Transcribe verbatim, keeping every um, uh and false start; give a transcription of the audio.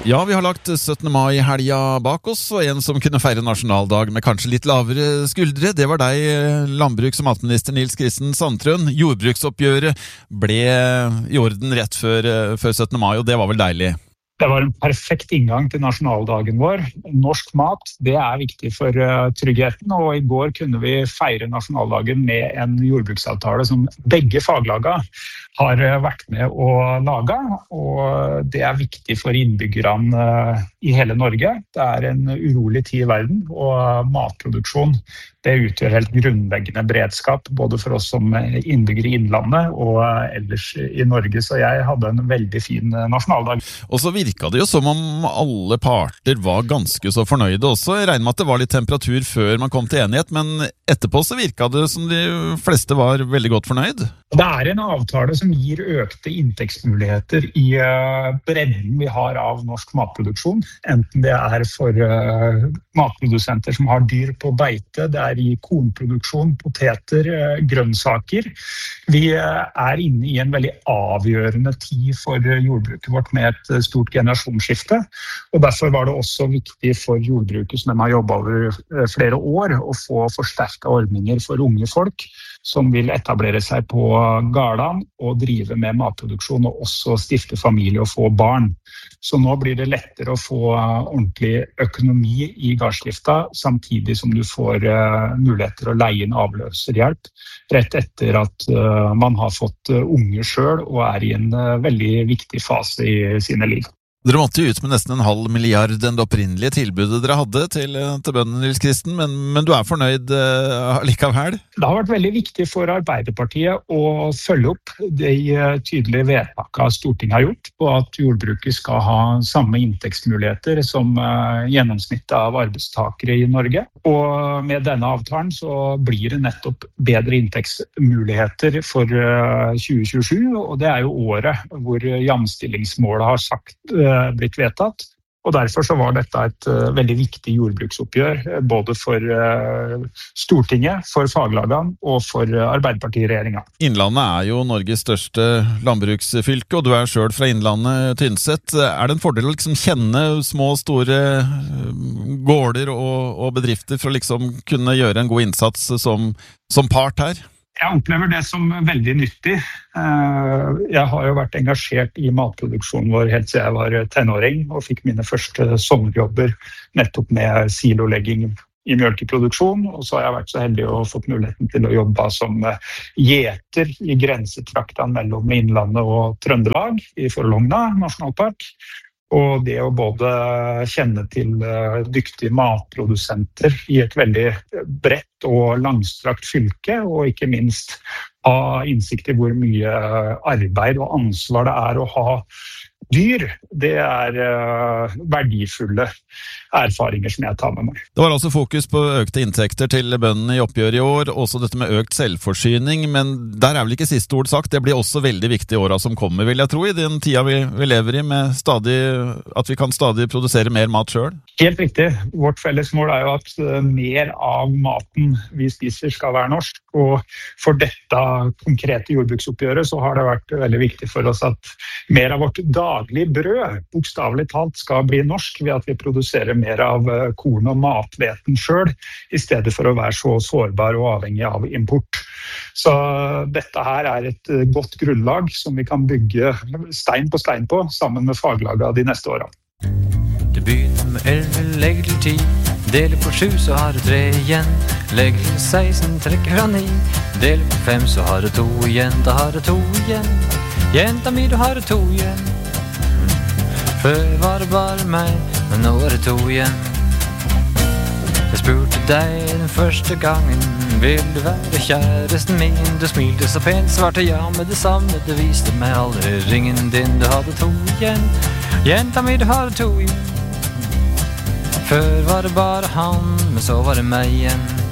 Ja, vi har lagt syttende mai helga bak oss, og en som kunne feire nasjonaldag med kanskje litt lavere skuldre, det var deg, landbruks- og matminister Nils Kristen Sandtrøen. Jordbruksoppgjøret ble i orden rett før, før syttende mai, og det var vel deilig? Det var en perfekt inngang til nasjonaldagen vår. Norsk mat, det er viktig for uh, tryggheten, og i går kunne vi feire nasjonaldagen med en jordbruksavtale som begge faglaga har uh, vært med å lage, og det er viktig for innbyggerne uh, i hele Norge. Det er en urolig tid i verden, og matproduksjon, det utgjør helt grunnleggende beredskap, både for oss som innbyggere i innlandet og uh, ellers i Norge, så jeg hadde en veldig fin uh, nasjonaldag. Og så virka det jo som om alle parter var ganske så fornøyde også. Jeg regner med at det var litt temperatur før man kom til enighet, men etterpå så virka det som de fleste var veldig godt fornøyd. Det er en avtale som gir økte inntektsmuligheter i bredden vi har av norsk matproduksjon. Enten det er for matprodusenter som har dyr på beite, det er i kornproduksjon, poteter, grønnsaker. Vi er inne i en veldig avgjørende tid for jordbruket vårt med et stort generasjonsskifte, og derfor var det også viktig for jordbruket som de har jobbet over flere år å få forsterket ordninger for unge folk som vil etablere seg på gårdene og drive med matproduksjon og også stifte familie og få barn. Så nå blir det lettere å få ordentlig økonomi i gårdsdrifta, samtidig som du får muligheter å leie inn avløserhjelp rett etter at man har fått unge selv og er i en veldig viktig fase i sine liv. Dere måtte jo ut med nesten en halv milliard enn det opprinnelige tilbudet dere hadde til, til bøndene, Nils Kristen, men, men du er fornøyd uh, likevel? Det har vært veldig viktig for Arbeiderpartiet å følge opp de tydelige vedtakene Stortinget har gjort på at jordbruket skal ha samme inntektsmuligheter som uh, gjennomsnittet av arbeidstakere i Norge. Og med denne avtalen så blir det nettopp bedre inntektsmuligheter for uh, tjue tjuesju, og det er jo året hvor jamstillingsmålet har sagt uh, blitt vedtatt, og derfor så var dette et uh, veldig viktig jordbruksoppgjør, både for uh, Stortinget, for faglagene og for uh, Arbeiderpartiregjeringen. Innlandet er jo Norges største landbruksfylke, og du er selv fra Innlandet, Tynset. Er det en fordel å liksom kjenne små og store gårder og, og bedrifter for å liksom kunne gjøre en god innsats som, som part her? Jeg opplever det som veldig nyttig. Jeg har jo vært engasjert i matproduksjonen vår helt siden jeg var tenåring, og fikk mine første sommerjobber nettopp med silolegging i mjølkeproduksjon, og så har jeg vært så heldig å fått muligheten til å jobbe som gjeter i grensetraktene mellom Innlandet og Trøndelag i Forlongna nasjonalpark. Og det å både kjenne til dyktige matprodusenter i et veldig bredt og langstrakt fylke, og ikke minst ha innsikt i hvor mye arbeid og ansvar det er å ha dyr, det er uh, verdifulle erfaringer som jeg tar med meg. Det var altså fokus på økte inntekter til bøndene i oppgjøret i år, også dette med økt selvforsyning, men der er vel ikke siste ord sagt. Det blir også veldig viktig i åra som kommer, vil jeg tro, i den tida vi, vi lever i, med stadig, at vi kan stadig produsere mer mat selv. Helt riktig. Vårt felles mål er jo at uh, mer av maten vi spiser skal være norsk, og for dette konkrete jordbruksoppgjøret så har det vært veldig viktig for oss at mer av vårt daglig brød, bokstavelig talt, skal bli norsk ved at vi produserer mer av korn og matveten selv, i stedet for å være så sårbar og avhengig av import. Så dette her er et godt grunnlag som vi kan bygge stein på stein på, sammen med faglaga de neste årene. Det begynner med elleve, legger til ti, deler på sju så har du tre igjen, legger til seksten, trekker fra ni, deler på fem så har du to igjen, da har du to igjen, jenta mi du har to igjen. Før var det bare meg, men nå er det to igjen. Jeg spurte deg den første gangen, vil du være kjæresten min? Du smilte så pent, svarte ja med det samme, det viste meg aldri ringen din, du hadde to igjen. Jenta mi, du hadde to igjen. Før var det bare han, men så var det meg igjen.